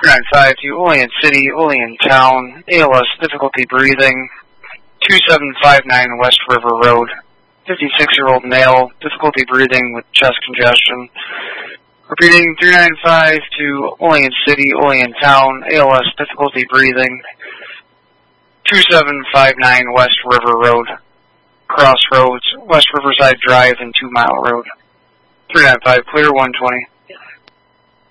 395 to Olean City, Olean Town, ALS difficulty breathing, 2759 West River Road, 56-year-old male, difficulty breathing with chest congestion. Repeating, 395 to Olean City, Olean Town, ALS difficulty breathing, 2759 West River Road, Crossroads, West Riverside Drive and 2 Mile Road. 395, clear 120.